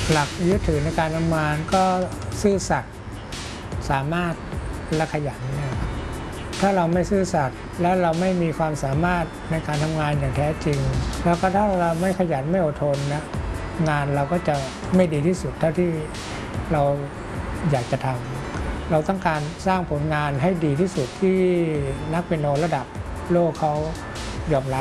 หลักยึดถือในการทำงานก็ซื่อสัตย์สามารถและขยันนะครับถ้าเราไม่ซื่อสัตย์และเราไม่มีความสามารถในการทำงานอย่างแท้จริงแล้วก็ถ้าเราไม่ขยันไม่อดทนนะงานเราก็จะไม่ดีที่สุดเท่าที่เราอยากจะทำเราต้องการสร้างผลงานให้ดีที่สุดที่นักเปียโนระดับโลกเขายอมรับ